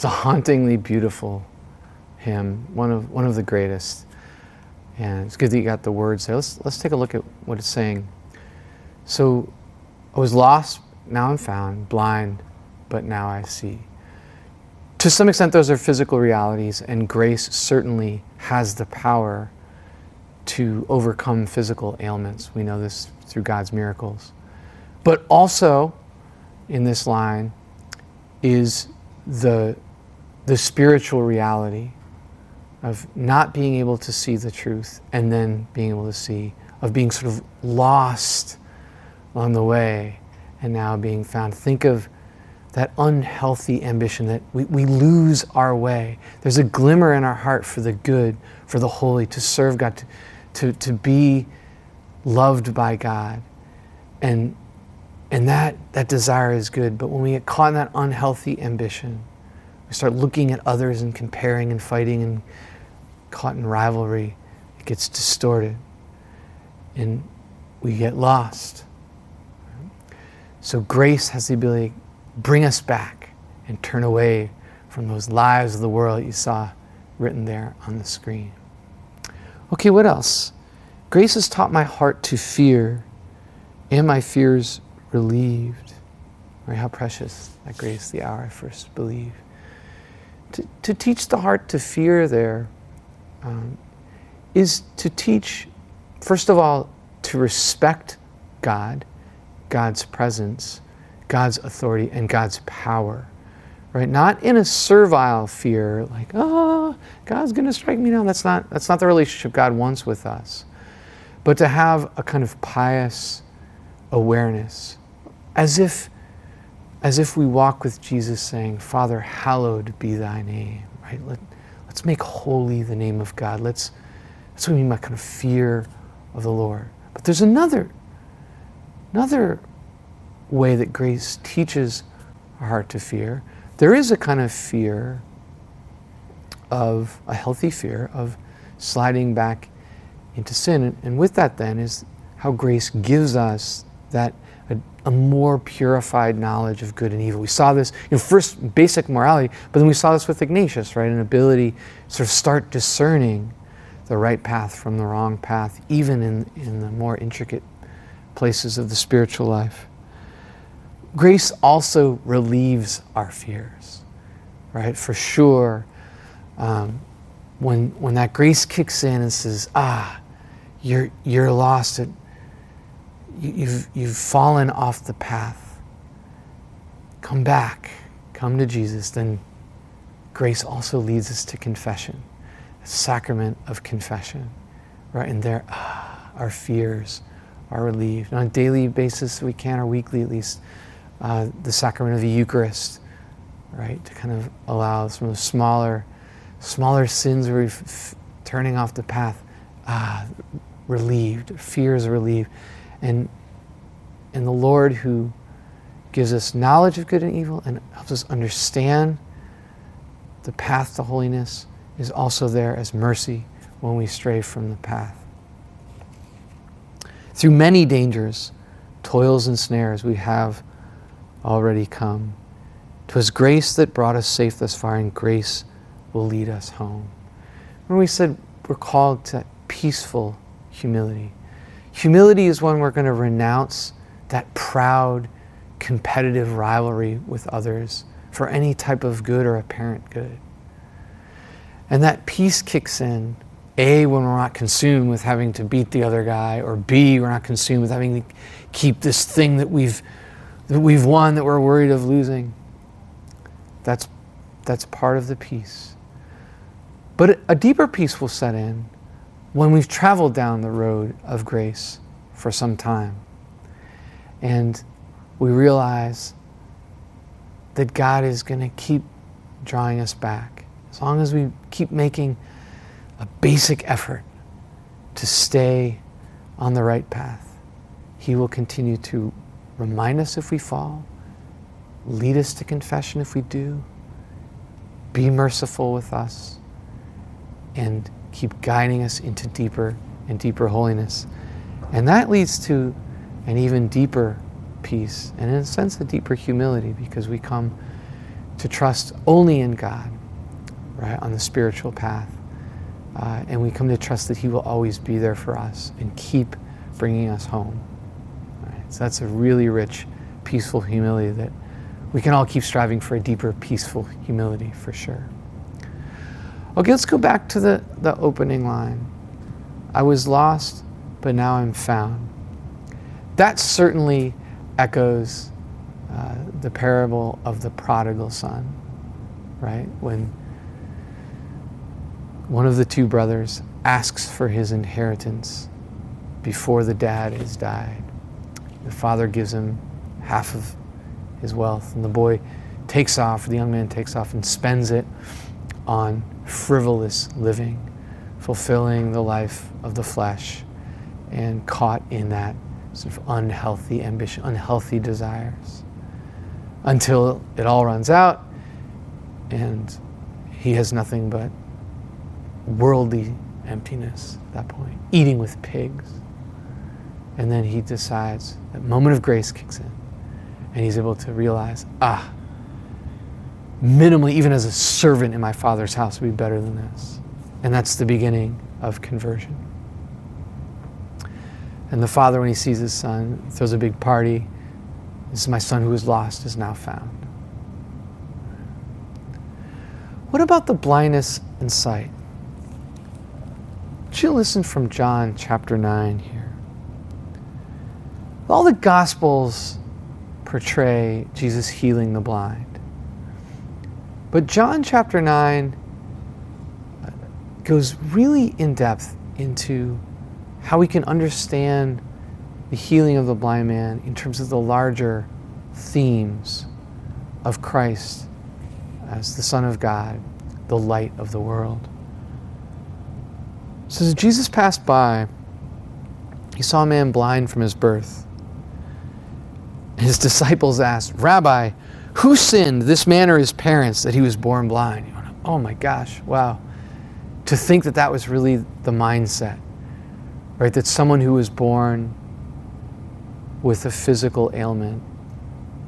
a hauntingly beautiful hymn, one of the greatest. And it's good that you got the words there. Let's take a look at what it's saying. So, I was lost, now I'm found, blind, but now I see. To some extent, those are physical realities, and grace certainly has the power to overcome physical ailments. We know this through God's miracles. But also, in this line, is the spiritual reality of not being able to see the truth and then being able to see, of being sort of lost on the way and now being found. Think of that unhealthy ambition that we lose our way. There's a glimmer in our heart for the good, for the holy, to serve God, to be loved by God. And that desire is good. But when we get caught in that unhealthy ambition, we start looking at others and comparing and fighting and caught in rivalry, it gets distorted and we get lost. So grace has the ability to bring us back and turn away from those lives of the world that you saw written there on the screen. Okay, what else? Grace has taught my heart to fear, and my fears relieved. Right? How precious that grace, the hour I first believed. To teach the heart to fear there is to teach, first of all, to respect God, God's presence, God's authority, and God's power. Right? Not in a servile fear, like, oh, God's going to strike me down. That's not the relationship God wants with us. But to have a kind of pious awareness, as if we walk with Jesus saying, Father, hallowed be thy name. Right? Let's make holy the name of God. That's what we mean by kind of fear of the Lord. But there's another way that grace teaches our heart to fear. There is a kind of fear of, a healthy fear of sliding back into sin. And with that then is how grace gives us that a more purified knowledge of good and evil. We saw this, first basic morality, but then we saw this with Ignatius, right? An ability to sort of start discerning the right path from the wrong path, even in the more intricate places of the spiritual life. Grace also relieves our fears, right? For sure, when that grace kicks in and says, you're lost, you've fallen off the path, come back, come to Jesus, then grace also leads us to confession, a sacrament of confession, right? And there, our fears are relieved. On a daily basis, we can, or weekly at least, the sacrament of the Eucharist, right? To kind of allow some of the smaller sins where we're turning off the path, relieved, fears relieved. And the Lord who gives us knowledge of good and evil and helps us understand the path to holiness is also there as mercy when we stray from the path. Through many dangers, toils and snares we have already come. 'Twas grace that brought us safe thus far, and grace will lead us home. When we said we're called to peaceful humility. Humility is when we're going to renounce that proud, competitive rivalry with others for any type of good or apparent good. And that peace kicks in, A, when we're not consumed with having to beat the other guy, or B, we're not consumed with having to keep this thing that we've won that we're worried of losing. That's part of the peace. But a deeper peace will set in when we've traveled down the road of grace for some time. And we realize that God is going to keep drawing us back. As long as we keep making a basic effort to stay on the right path, He will continue to remind us if we fall, lead us to confession if we do, be merciful with us, and keep guiding us into deeper and deeper holiness. And that leads to an even deeper peace, and in a sense a deeper humility, because we come to trust only in God, right, on the spiritual path. And we come to trust that He will always be there for us and keep bringing us home. Right? So that's a really rich, peaceful humility that we can all keep striving for, a deeper, peaceful humility for sure. Okay, let's go back to the opening line. I was lost, but now I'm found. That certainly echoes the parable of the prodigal son, right? When one of the two brothers asks for his inheritance before the dad has died. The father gives him half of his wealth, and the boy takes off, the young man takes off and spends it on frivolous living, fulfilling the life of the flesh, and caught in that sort of unhealthy ambition, unhealthy desires, until it all runs out and he has nothing but worldly emptiness at that point, eating with pigs. And then he decides, that moment of grace kicks in, and he's able to realize, minimally, even as a servant in my Father's house, would be better than this. And that's the beginning of conversion. And the father, when he sees his son, throws a big party. This is my son who was lost, is now found. What about the blindness in sight? Would you listen from John chapter 9 here? All the Gospels portray Jesus healing the blind. But John chapter 9 goes really in depth into how we can understand the healing of the blind man in terms of the larger themes of Christ as the Son of God, the light of the world. So as Jesus passed by, he saw a man blind from his birth. His disciples asked, "Rabbi, who sinned, this man or his parents, that he was born blind?" Oh my gosh, wow. To think that that was really the mindset, right? That someone who was born with a physical ailment